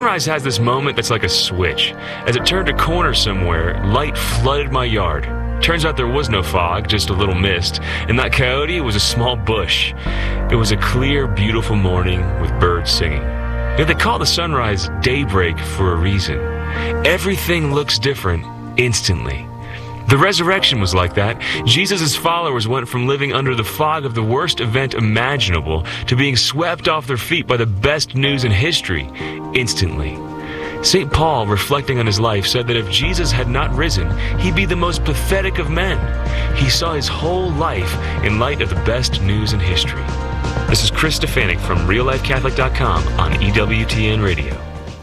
Sunrise has this moment that's like a switch. As it turned a corner somewhere, light flooded my yard. Turns out there was no fog, just a little mist, and that coyote was a small bush. It was a clear, beautiful morning with birds singing. Yet they call the sunrise daybreak for a reason. Everything looks different instantly. The resurrection was like that. Jesus' followers went from living under the fog of the worst event imaginable to being swept off their feet by the best news in history instantly. St. Paul, reflecting on his life, said that if Jesus had not risen, he'd be the most pathetic of men. He saw his whole life in light of the best news in history. This is Chris Stefanik from RealLifeCatholic.com on EWTN Radio.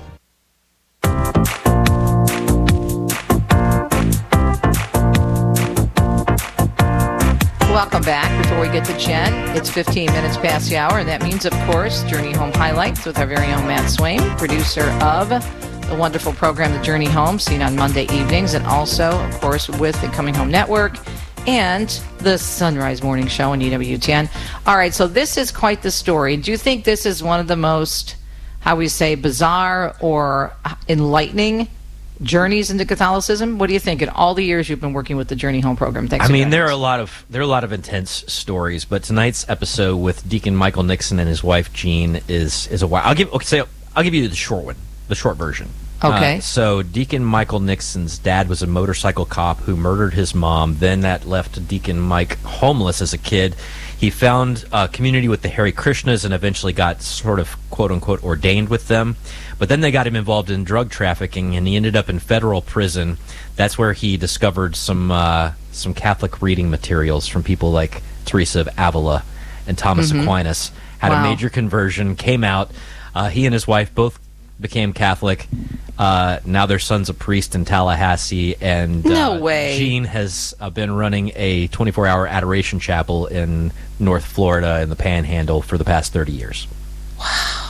Welcome back. Before we get to Jen, it's 15 minutes past the hour, and that means, of course, Journey Home Highlights with our very own Matt Swain, producer of the wonderful program The Journey Home, seen on Monday evenings, and also, of course, with the Coming Home Network and the Sunrise Morning Show on EWTN. All right, so this is quite the story. Do you think this is one of the most, how we say, bizarre or enlightening journeys into Catholicism? What do you think in all the years you've been working with the Journey Home program? Thanks. I mean, there are a lot of intense stories, but tonight's episode with Deacon Michael Nixon and his wife Jean is a while. I'll give you the short one, the short version. Okay. So Deacon Michael Nixon's dad was a motorcycle cop who murdered his mom. Then that left Deacon Mike homeless as a kid. He found a community with the Hare Krishnas and eventually got sort of quote-unquote ordained with them. But then they got him involved in drug trafficking, and he ended up in federal prison. That's where he discovered some Catholic reading materials from people like Teresa of Avila and Thomas Aquinas. Had a major conversion, came out. He and his wife both became Catholic. Now their son's a priest in Tallahassee, and no way. Jean has been running a 24-hour adoration chapel in North Florida in the Panhandle for the past 30 years. Wow.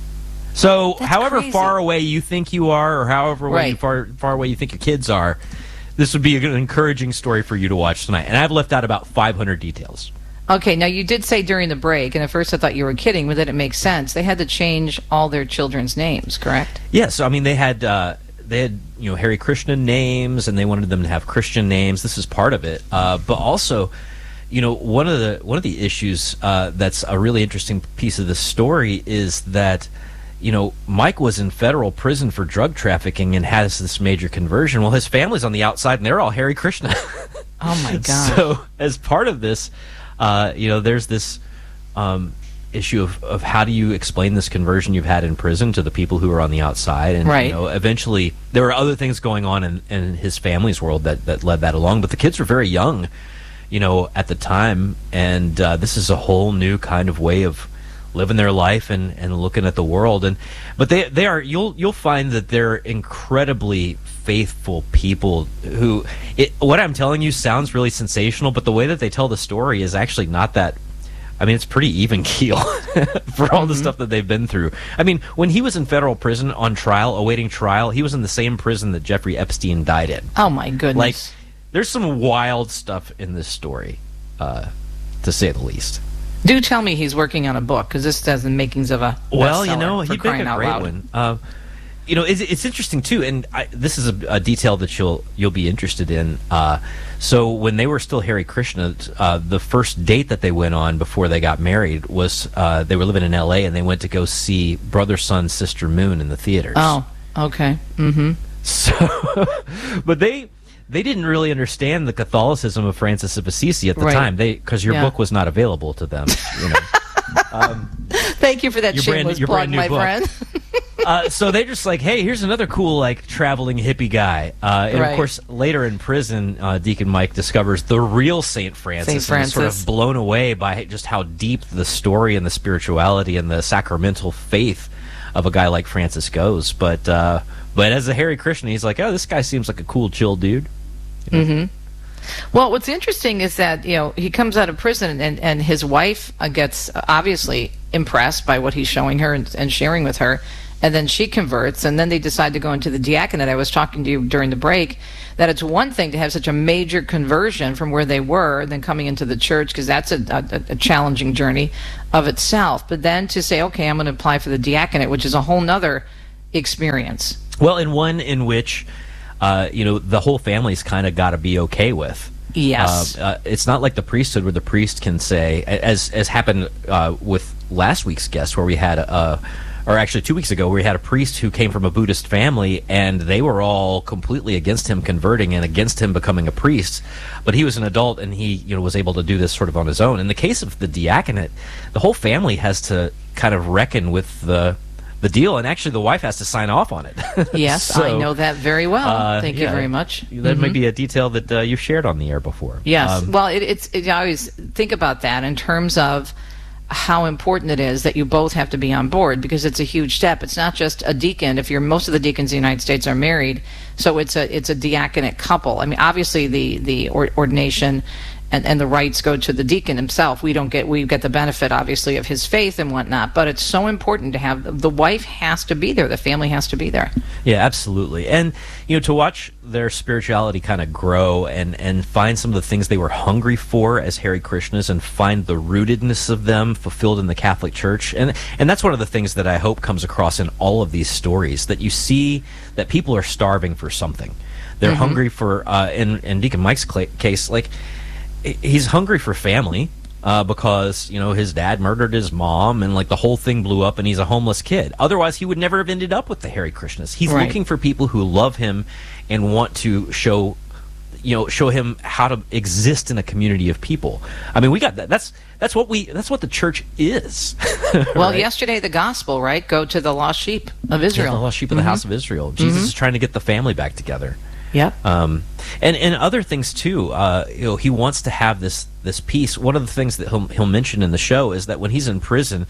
So, That's however crazy. far away you think you are, or however far away you think your kids are, this would be an encouraging story for you to watch tonight. And I've left out about 500 details. Okay, now you did say during the break, and at first I thought you were kidding, but then it makes sense. They had to change all their children's names, correct? Yeah, so I mean they had Hare Krishna names, and they wanted them to have Christian names. This is part of it, but also, one of the issues that's a really interesting piece of the story is that Mike was in federal prison for drug trafficking and has this major conversion. Well, his family's on the outside, and they're all Hare Krishna. Oh my God! So as part of this. There's this issue of how do you explain this conversion you've had in prison to the people who are on the outside, and eventually there were other things going on in his family's world that led that along. But the kids were very young, at the time, and this is a whole new kind of way of living their life and looking at the world. But they are you'll find that they're incredibly faithful people who what I'm telling you sounds really sensational, but the way that they tell the story is actually not that. I mean, it's pretty even keel for all the stuff that they've been through. I mean, when he was in federal prison on trial, awaiting trial, he was in the same prison that Jeffrey Epstein died in. Oh my goodness! Like, there's some wild stuff in this story, to say the least. Do tell me he's working on a book, because this has the makings of a bestseller, he'd make a great one. It's interesting too, and this is a detail that you'll be interested in. So when they were still Hare Krishna, the first date that they went on before they got married was they were living in L.A. and they went to go see Brother, Sun, Sister Moon in the theaters. Oh, okay. Mm-hmm. So, but they didn't really understand the Catholicism of Francis of Assisi at the time, because your book was not available to them. Thank you for that shameless plug, my friend. So they're just like, hey, here's another cool, traveling hippie guy. Of course, later in prison, Deacon Mike discovers the real St. Francis. And is sort of blown away by just how deep the story and the spirituality and the sacramental faith of a guy like Francis goes. But as a Hare Krishna, he's like, oh, this guy seems like a cool, chill dude. Mm-hmm. Well, what's interesting is that he comes out of prison and his wife gets obviously impressed by what he's showing her and sharing with her, and then she converts, and then they decide to go into the diaconate. I was talking to you during the break that it's one thing to have such a major conversion from where they were than coming into the church, because that's a challenging journey of itself. But then to say, okay, I'm going to apply for the diaconate, which is a whole nother experience. Well, and one in which, the whole family's kind of got to be okay with. Yes. It's not like the priesthood where the priest can say, as happened with last week's guest, where we had or actually 2 weeks ago, where we had a priest who came from a Buddhist family, and they were all completely against him converting and against him becoming a priest. But he was an adult, and he was able to do this sort of on his own. In the case of the diaconate, the whole family has to kind of reckon with the deal, and actually the wife has to sign off on it. Yes, so, I know that very well. Thank you very much. That may be a detail that you've shared on the air before. Yes. Well, I always think about that in terms of how important it is that you both have to be on board, because it's a huge step. It's not just a deacon. Most of the deacons in the United States are married, so it's a diaconate couple. I mean, obviously the ordination and the rights go to the deacon himself. We get the benefit, obviously, of his faith and whatnot, but it's so important to have, the wife has to be there, the family has to be there. Yeah, absolutely. And, to watch their spirituality kind of grow and find some of the things they were hungry for as Hare Krishnas and find the rootedness of them fulfilled in the Catholic Church. And that's one of the things that I hope comes across in all of these stories, that you see that people are starving for something. They're hungry for, in Deacon Mike's case, like, he's hungry for family because his dad murdered his mom, and like the whole thing blew up, and he's a homeless kid. Otherwise, he would never have ended up with the Hare Krishnas. He's looking for people who love him and want to show him how to exist in a community of people. I mean, we got that. That's what the church is. Well, right? Yesterday the gospel, right? Go to the lost sheep of Israel. Yeah, the lost sheep of the house of Israel. Jesus is trying to get the family back together. Yep. And other things too. He wants to have this peace. One of the things that he'll mention in the show is that when he's in prison,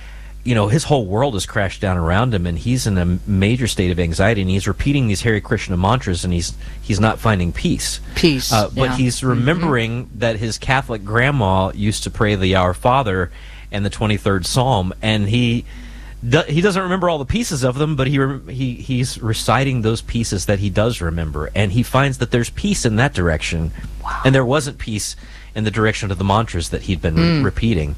his whole world has crashed down around him, and he's in a major state of anxiety, and he's repeating these Hare Krishna mantras, and he's not finding peace. But he's remembering that his Catholic grandma used to pray the Our Father and the 23rd Psalm, and he doesn't remember all the pieces of them, but he's reciting those pieces that he does remember, and he finds that there's peace in that direction. Wow. And there wasn't peace in the direction of the mantras that he'd been repeating.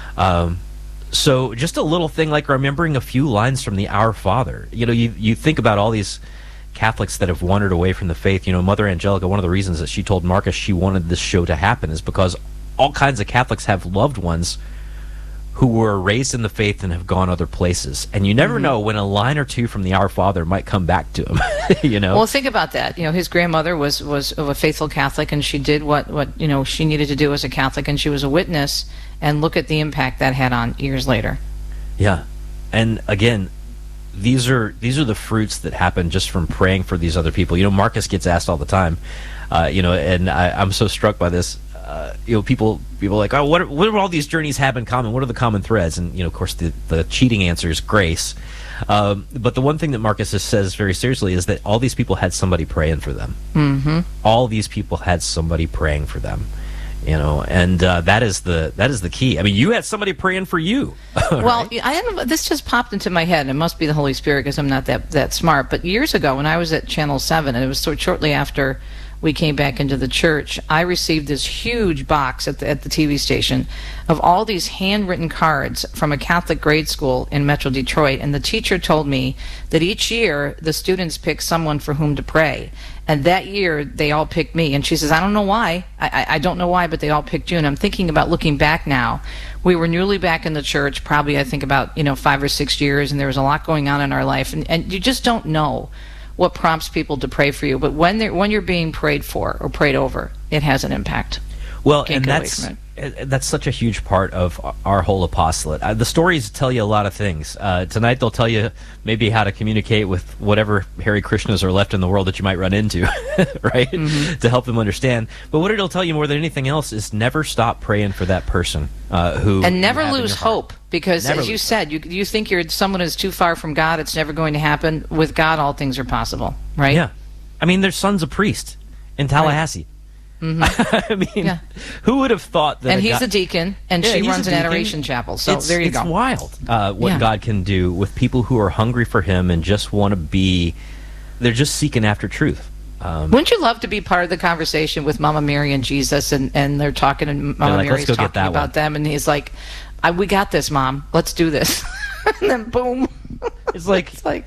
So just a little thing like remembering a few lines from the Our Father. You think about all these Catholics that have wandered away from the faith. Mother Angelica, one of the reasons that she told Marcus she wanted this show to happen is because all kinds of Catholics have loved ones who were raised in the faith and have gone other places. And you never know when a line or two from the Our Father might come back to him, Well, think about that. His grandmother was a faithful Catholic, and she did what she needed to do as a Catholic, and she was a witness, and look at the impact that had on years later. Yeah. And again, these are the fruits that happen just from praying for these other people. Marcus gets asked all the time, and I'm so struck by this. People are like, oh, what do all these journeys have in common? What are the common threads? And of course, the cheating answer is grace. But the one thing that Marcus says very seriously is that all these people had somebody praying for them. Mm-hmm. All these people had somebody praying for them. And that is the key. I mean, you had somebody praying for you. Well, right? This just popped into my head. It must be the Holy Spirit because I'm not that smart. But years ago, when I was at Channel 7, and it was shortly after we came back into the church, I received this huge box at the TV station of all these handwritten cards from a Catholic grade school in Metro Detroit, and the teacher told me that each year the students pick someone for whom to pray, and that year they all picked me. And she says, I don't know why, I don't know why, but they all picked you. And I'm thinking about looking back now. We were newly back in the church, probably I think about 5 or 6 years, and there was a lot going on in our life, and you just don't know what prompts people to pray for you. But when you're being prayed for or prayed over, it has an impact. Well, and that's such a huge part of our whole apostolate. The stories tell you a lot of things. Tonight they'll tell you maybe how to communicate with whatever Hare Krishnas are left in the world that you might run into, right? Mm-hmm. To help them understand. But what it'll tell you more than anything else is never stop praying for that person and never lose hope, because never as you said, you think someone is too far from God, it's never going to happen. With God, all things are possible, right? Yeah. I mean, their son's a priest in Tallahassee. Right. Mm-hmm. I mean, who would have thought that? And he's a deacon, and she runs an adoration chapel. So there you go. It's wild what God can do with people who are hungry for Him and just want to be. They're just seeking after truth. Wouldn't you love to be part of the conversation with Mama Mary and Jesus, and they're talking, and Mama Mary's talking about them, and he's like, "We got this, Mom. Let's do this." And then boom, it's like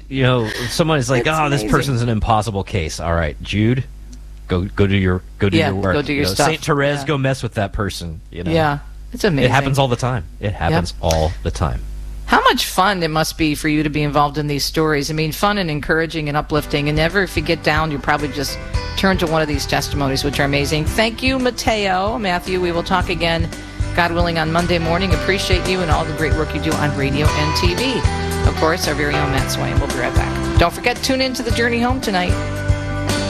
someone is like, It's this amazing. person's an impossible case. All right, Jude, go do your work. Go do your stuff. Saint Therese, go mess with that person. Yeah, it's amazing. It happens all the time. It happens all the time. How much fun it must be for you to be involved in these stories. I mean, fun and encouraging and uplifting. And never, if you get down, you probably just turn to one of these testimonies, which are amazing. Thank you, Matthew. We will talk again, God willing, on Monday morning. Appreciate you and all the great work you do on radio and TV. Of course, our very own Matt Swain. We'll be right back. Don't forget, tune in to The Journey Home tonight.